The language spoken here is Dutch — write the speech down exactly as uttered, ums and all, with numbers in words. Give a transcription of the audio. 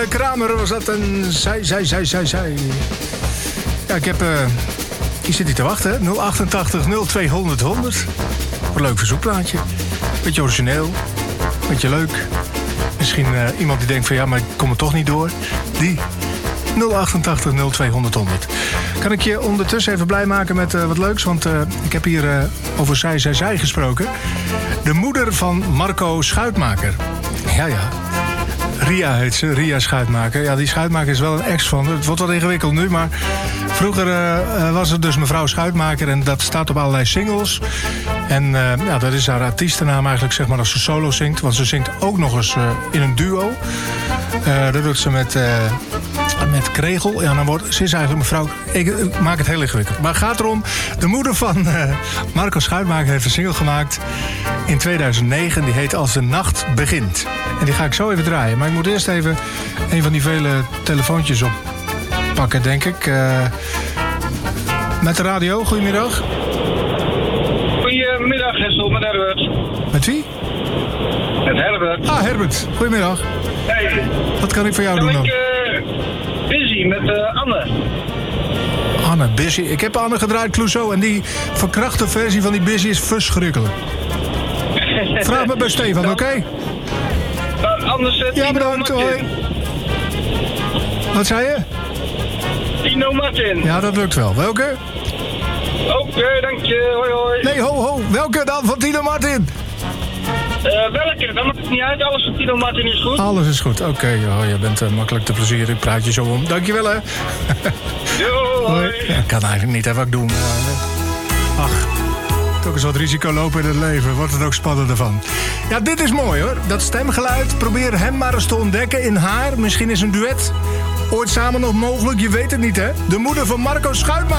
Kramer was dat een zij, zij, zij, zij, zij. Ja, ik heb... Uh, je zit hier te wachten, hè? nul achtentachtig nul tweehonderd honderd. Wat een leuk verzoekplaatje. Beetje origineel. Beetje leuk. Misschien uh, iemand die denkt van ja, maar ik kom er toch niet door. Die... nul achtentachtig nul tweehonderd honderd. Kan ik je ondertussen even blij maken met uh, wat leuks? Want uh, ik heb hier uh, over zij, zij, zij gesproken. De moeder van Marco Schuitmaker. Ja, ja. Ria heet ze, Ria Schuitmaker. Ja, die Schuitmaker is wel een ex van. Het wordt wat ingewikkeld nu, maar vroeger uh, was het dus mevrouw Schuitmaker en dat staat op allerlei singles. En uh, ja, dat is haar artiestennaam eigenlijk, zeg maar, als ze solo zingt. Want ze zingt ook nog eens uh, in een duo. Uh, dat doet ze met... Uh, Met Kregel. Ja, dan wordt, ze is eigenlijk mevrouw... Ik, ik maak het heel ingewikkeld. Maar het gaat erom... De moeder van uh, Marco Schuitmaker heeft een single gemaakt in tweeduizend negen. Die heet Als de Nacht Begint. En die ga ik zo even draaien. Maar ik moet eerst even een van die vele telefoontjes oppakken, denk ik. Uh, met de radio. Goedemiddag. Goedemiddag, Hessel, met Herbert. Met wie? Met Herbert. Ah, Herbert. Goedemiddag. Hey. Wat kan ik voor jou Zal doen dan? Ik, uh, busy met uh, Anne. Anne, Busy. Ik heb Anne gedraaid, Clouseau. En die verkrachte versie van die Busy is verschrikkelijk. Vraag me bij Stefan, oké? Okay? Uh, anders uh, ja, bedankt. Hoi. Wat zei je? Tino Martin. Ja, dat lukt wel. Welke? Oké, okay, dank je. Hoi, hoi. Nee, ho, ho. Welke dan van Tino Martin? Uh, welke? Dat maakt het niet uit. Alles van Tino Martin is goed. Alles is goed. Oké, okay, oh, je bent uh, makkelijk te plezieren. Ik praat je zo om. Dankjewel, hè. Jo, hoi. Ja, kan eigenlijk niet, hè, wat ik doe. Uh, ach, toch eens wat risico lopen in het leven. Wordt het ook spannender van. Ja, dit is mooi, hoor. Dat stemgeluid. Probeer hem maar eens te ontdekken in haar. Misschien is een duet ooit samen nog mogelijk. Je weet het niet, hè. De moeder van Marco Schuitmaker.